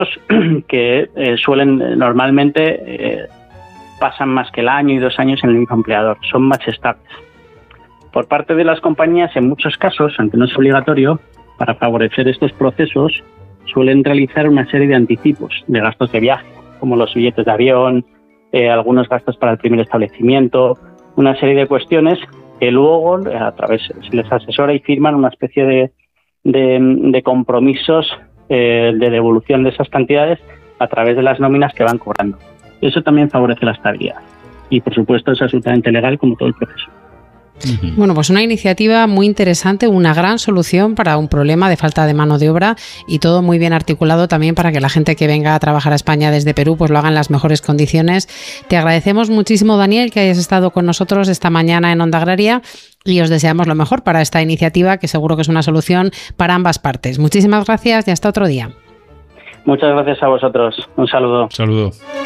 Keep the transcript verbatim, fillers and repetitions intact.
que eh, suelen normalmente eh, pasan más que el año y dos años en el mismo empleador, son más estables. Por parte de las compañías, en muchos casos, aunque no es obligatorio, para favorecer estos procesos, suelen realizar una serie de anticipos de gastos de viaje, como los billetes de avión, eh, algunos gastos para el primer establecimiento, una serie de cuestiones que luego a través se les asesora y firman una especie de, de, de compromisos eh, de devolución de esas cantidades a través de las nóminas que van cobrando. Eso también favorece la estabilidad y, por supuesto, es absolutamente legal como todo el proceso. Bueno, pues una iniciativa muy interesante, una gran solución para un problema de falta de mano de obra y todo muy bien articulado también para que la gente que venga a trabajar a España desde Perú pues lo haga en las mejores condiciones. Te agradecemos muchísimo, Daniel, que hayas estado con nosotros esta mañana en Onda Agraria y os deseamos lo mejor para esta iniciativa, que seguro que es una solución para ambas partes. Muchísimas gracias y hasta otro día. Muchas gracias a vosotros. Un saludo. Saludo.